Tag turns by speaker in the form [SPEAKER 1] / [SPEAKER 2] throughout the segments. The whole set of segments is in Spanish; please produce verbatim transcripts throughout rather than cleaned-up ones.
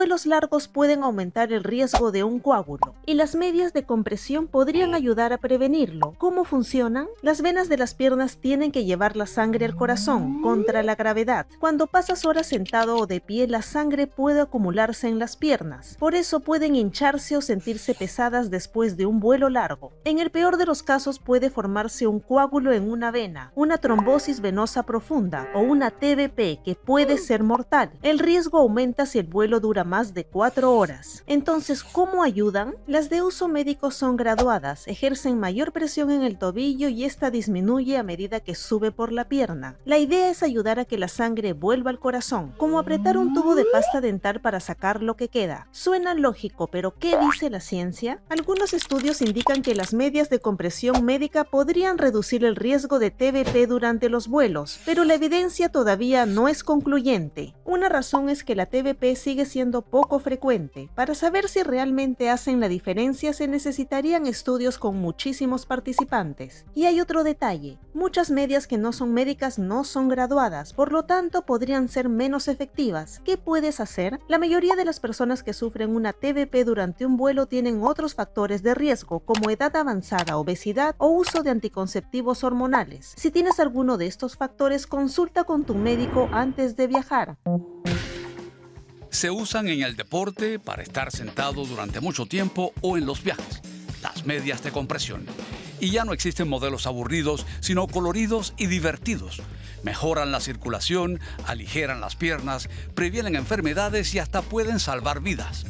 [SPEAKER 1] Vuelos largos pueden aumentar el riesgo de un coágulo y las medias de compresión podrían ayudar a prevenirlo. ¿Cómo funcionan? Las venas de las piernas tienen que llevar la sangre al corazón contra la gravedad. Cuando pasas horas sentado o de pie, la sangre puede acumularse en las piernas. Por eso pueden hincharse o sentirse pesadas después de un vuelo largo. En el peor de los casos puede formarse un coágulo en una vena, una trombosis venosa profunda o una T V P que puede ser mortal. El riesgo aumenta si el vuelo dura más de cuatro horas. Entonces, ¿cómo ayudan? Las de uso médico son graduadas, ejercen mayor presión en el tobillo y esta disminuye a medida que sube por la pierna. La idea es ayudar a que la sangre vuelva al corazón, como apretar un tubo de pasta dental para sacar lo que queda. Suena lógico, pero ¿qué dice la ciencia? Algunos estudios indican que las medias de compresión médica podrían reducir el riesgo de T V P durante los vuelos, pero la evidencia todavía no es concluyente. Una razón es que la T V P sigue siendo poco frecuente. Para saber si realmente hacen la diferencia se necesitarían estudios con muchísimos participantes. Y hay otro detalle, muchas medias que no son médicas no son graduadas, por lo tanto podrían ser menos efectivas. ¿Qué puedes hacer? La mayoría de las personas que sufren una T V P durante un vuelo tienen otros factores de riesgo como edad avanzada, obesidad o uso de anticonceptivos hormonales. Si tienes alguno de estos factores, consulta con tu médico antes de viajar.
[SPEAKER 2] Se usan en el deporte para estar sentado durante mucho tiempo o en los viajes, las medias de compresión. Y ya no existen modelos aburridos, sino coloridos y divertidos. Mejoran la circulación, aligeran las piernas, previenen enfermedades y hasta pueden salvar vidas.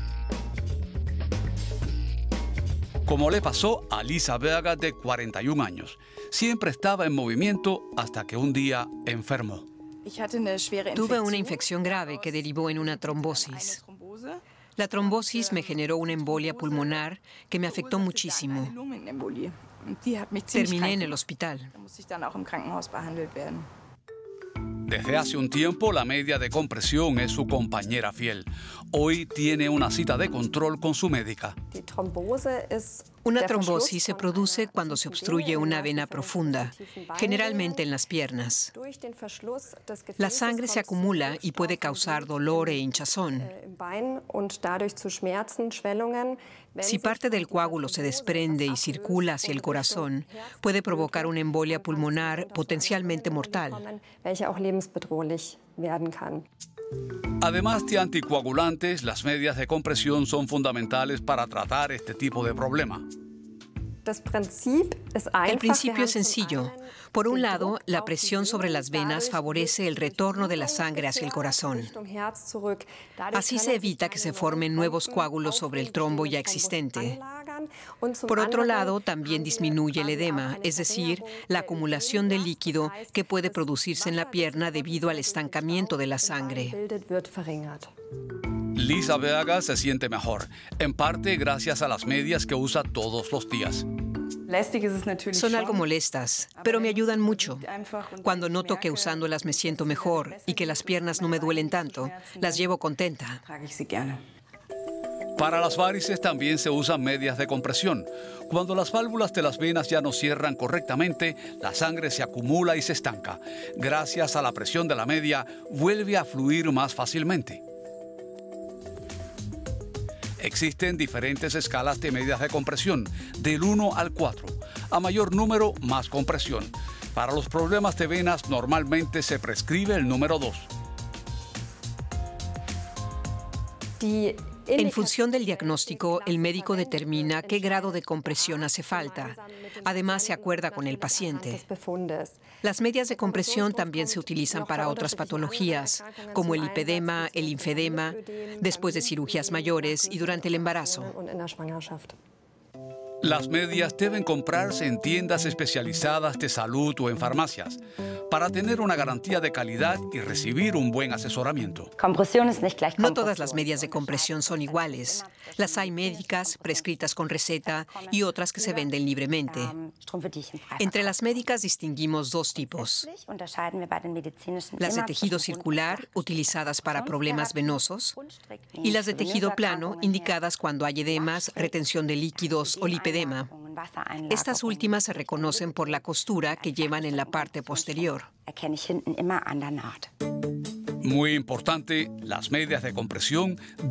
[SPEAKER 2] Como le pasó a Lisa Vega, de cuarenta y un años. Siempre estaba en movimiento hasta que un día enfermó.
[SPEAKER 3] Tuve una infección grave que derivó en una trombosis. La trombosis me generó una embolia pulmonar que me afectó muchísimo. Terminé en el hospital.
[SPEAKER 2] Desde hace un tiempo, la media de compresión es su compañera fiel. Hoy tiene una cita de control con su médica.
[SPEAKER 3] Una trombosis se produce cuando se obstruye una vena profunda, generalmente en las piernas. La sangre se acumula y puede causar dolor e hinchazón. Si parte del coágulo se desprende y circula hacia el corazón, puede provocar una embolia pulmonar potencialmente mortal.
[SPEAKER 2] Además de anticoagulantes, las medias de compresión son fundamentales para tratar este tipo de problema.
[SPEAKER 3] El principio es sencillo. Por un lado, la presión sobre las venas favorece el retorno de la sangre hacia el corazón. Así se evita que se formen nuevos coágulos sobre el trombo ya existente. Por otro lado, también disminuye el edema, es decir, la acumulación de líquido que puede producirse en la pierna debido al estancamiento de la sangre.
[SPEAKER 2] Lisa Vega se siente mejor, en parte gracias a las medias que usa todos los días.
[SPEAKER 3] Son algo molestas, pero me ayudan mucho. Cuando noto que usándolas me siento mejor y que las piernas no me duelen tanto, las llevo contenta.
[SPEAKER 2] Para las varices también se usan medias de compresión. Cuando las válvulas de las venas ya no cierran correctamente, la sangre se acumula y se estanca. Gracias a la presión de la media, vuelve a fluir más fácilmente. Existen diferentes escalas de medidas de compresión, del uno al cuatro. A mayor número, más compresión. Para los problemas de venas, normalmente se prescribe el número dos.
[SPEAKER 3] En función del diagnóstico, el médico determina qué grado de compresión hace falta. Además, se acuerda con el paciente. Las medias de compresión también se utilizan para otras patologías, como el lipedema, el linfedema, después de cirugías mayores y durante el embarazo.
[SPEAKER 2] Las medias deben comprarse en tiendas especializadas de salud o en farmacias para tener una garantía de calidad y recibir un buen asesoramiento.
[SPEAKER 3] No todas las medias de compresión son iguales. Las hay médicas, prescritas con receta, y otras que se venden libremente. Entre las médicas distinguimos dos tipos. Las de tejido circular, utilizadas para problemas venosos, y las de tejido plano, indicadas cuando hay edemas, retención de líquidos o lipedema. Estas últimas se reconocen por la costura que llevan en la parte posterior.
[SPEAKER 2] Muy importante, las medias de compresión